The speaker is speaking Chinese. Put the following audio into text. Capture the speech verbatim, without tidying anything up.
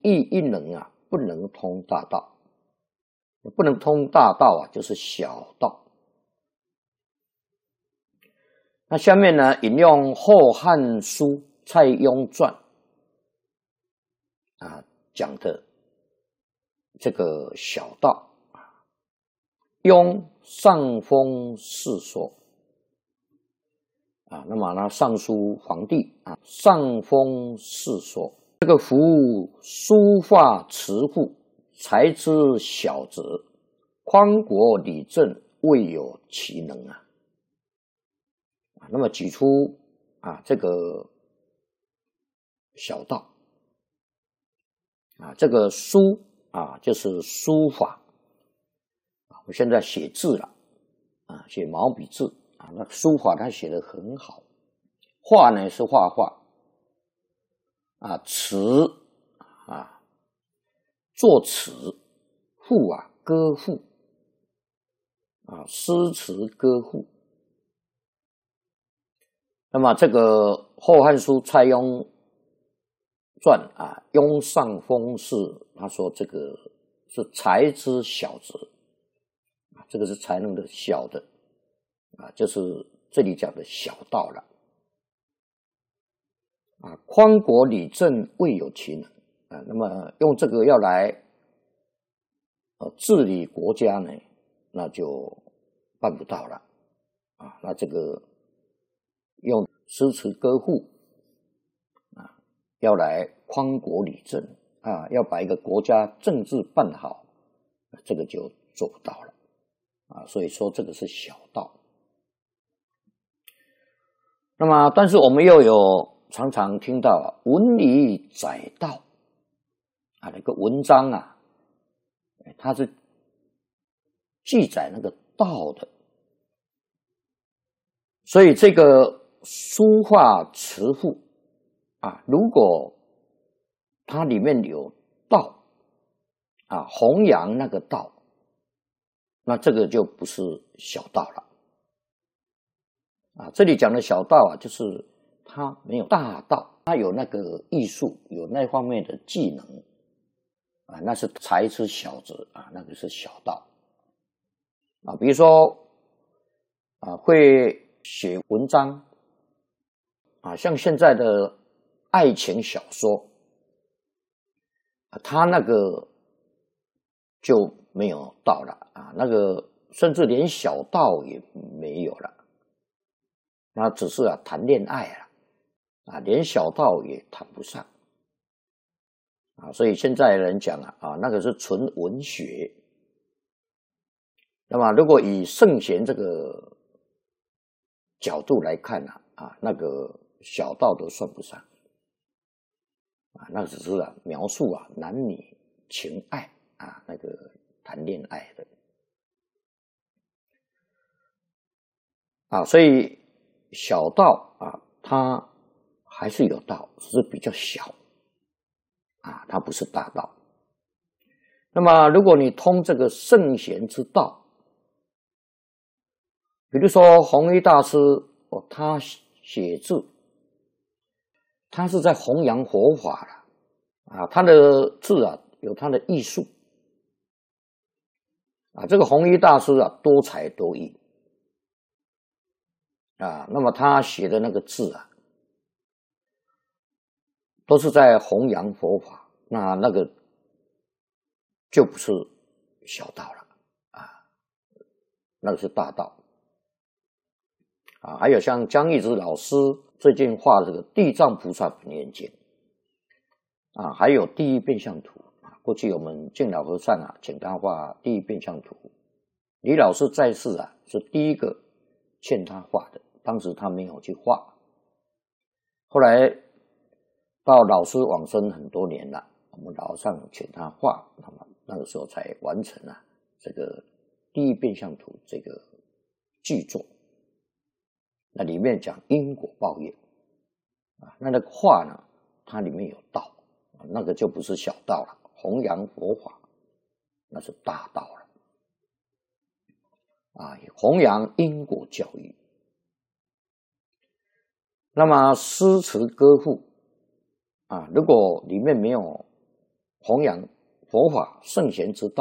亦一能啊，不能通大道。不能通大道啊，就是小道。那下面呢，引用《后汉书·蔡邕传》啊讲的这个小道啊，邕上封四所啊，那么呢，尚书皇帝啊，上封四所，这个服务书画词赋，才知小则，匡国理政未有其能啊。啊，那么举出啊这个小道啊，这个书啊就是书法啊，我现在写字了啊，写毛笔字啊，那书法他写得很好，画呢是画画啊，词啊作词，赋啊歌赋啊，诗词歌赋。那么这个《后汉书·蔡邕传》啊，邕上封是他说这个是才之小则啊，这个是才能的小的啊，就是这里讲的小道了啊。匡国理政未有其能啊，那么用这个要来呃治理国家呢，那就办不到了啊。那这个用诗词歌赋啊，要来匡国理政啊，要把一个国家政治办好，这个就做不到了啊。所以说这个是小道。那么，但是我们又有常常听到啊，文以载道啊，那个文章啊，它是记载那个道的，所以这个书画词赋啊，如果它里面有道啊，弘扬那个道，那这个就不是小道了啊。这里讲的小道啊，就是它没有大道，它有那个艺术，有那方面的技能啊，那是才知小则啊，那个是小道啊。比如说啊，会写文章啊，像现在的爱情小说啊，他那个就没有道了啊，那个甚至连小道也没有了，那只是啊谈恋爱了啊，连小道也谈不上啊，所以现在人讲啊啊，那个是纯文学。那么如果以圣贤这个角度来看啊啊，那个小道都算不上啊，那只是啊描述啊男女情爱啊，那个谈恋爱的啊，所以小道啊，它还是有道，只是比较小啊，它不是大道。那么如果你通这个圣贤之道，比如说弘一大师哦，他写字，他是在弘扬佛法了啊，他的字啊有他的艺术啊，这个弘一大师啊多才多艺啊，那么他写的那个字啊，都是在弘扬佛法，那那个就不是小道了啊，那个是大道啊。还有像江一之老师最近画这个地藏菩萨本愿经啊，还有第一变相图啊。过去我们敬老和尚啊，请他画第一变相图，李老师在世啊是第一个劝他画的，当时他没有去画，后来到老师往生很多年了，我们老和尚请他画，那么那个时候才完成了这个第一变相图这个巨作。那里面讲因果报应啊，那那个画呢，它里面有道，那个就不是小道了，弘扬佛法那是大道了啊，弘扬因果教育。那么诗词歌赋啊，如果里面没有弘扬佛法圣贤之道。